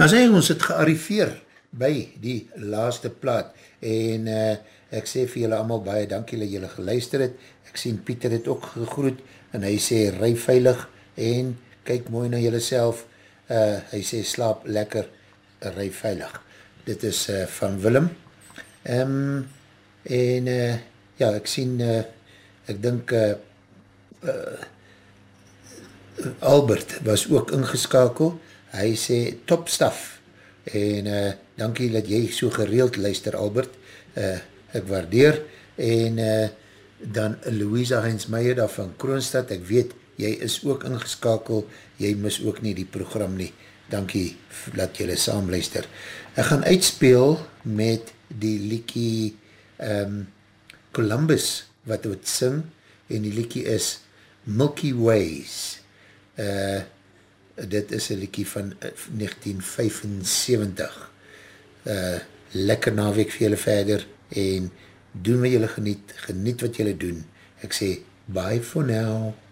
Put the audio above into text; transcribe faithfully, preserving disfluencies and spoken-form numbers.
Nou sê ons het gearriveer by die laaste plaat en uh, ek sê vir julle allemaal baie dankie dat julle geluister het. Ek sien Pieter het ook gegroet en hy sê ry veilig en kyk mooi na julle self. Uh, hy sê slaap lekker, ry veilig. Dit is uh, van Willem. Um, en uh, ja, ek sien, uh, ek dink uh, uh, Albert was ook ingeskakel. Hy sê top stuff en uh, dankie dat jy so gereeld luister Albert, uh, ek waardeer en uh, dan Louisa Heinz Meijer daar van Kroonstad, ek weet jy is ook ingeskakel, jy mis ook nie die program nie, dankie dat jylle saam luister. Ek gaan uitspeel met die liekie um, Columbus wat het sing en die liekie is Milky Ways. Uh, dit is een liekie van negentien vyfensewentig. Uh, lekker naweek vir julle verder en doen wat julle geniet, geniet wat julle doen. Ek sê, bye for now.